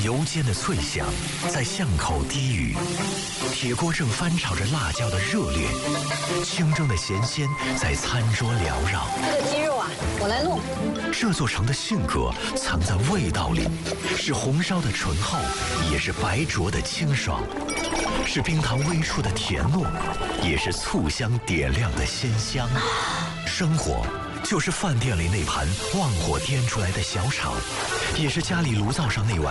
油煎的脆香在巷口低语，铁锅正翻炒着辣椒的热烈，清蒸的咸鲜在餐桌缭绕。 这个鸡肉啊，我来弄。 这座城的性格藏在味道里，是红烧的醇厚，也是白灼的清爽，是冰糖微出的甜糯，也是醋香点亮的鲜香。生活就是饭店里那盘旺火颠出来的小炒，也是家里炉灶上那碗